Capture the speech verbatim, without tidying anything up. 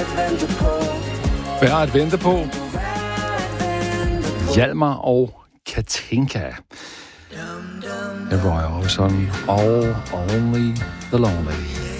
Værd at vente på. Hjalmar og Katinka. Roy Orbison og Only the Lonely.